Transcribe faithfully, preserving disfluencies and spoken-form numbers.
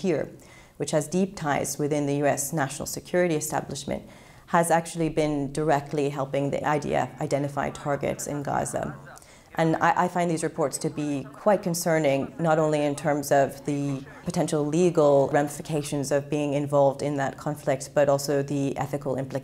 Palantir, which has deep ties within the U S national security establishment, has actually been directly helping the I D F identify targets in Gaza. And I, I find these reports to be quite concerning, not only in terms of the potential legal ramifications of being involved in that conflict, but also the ethical implications.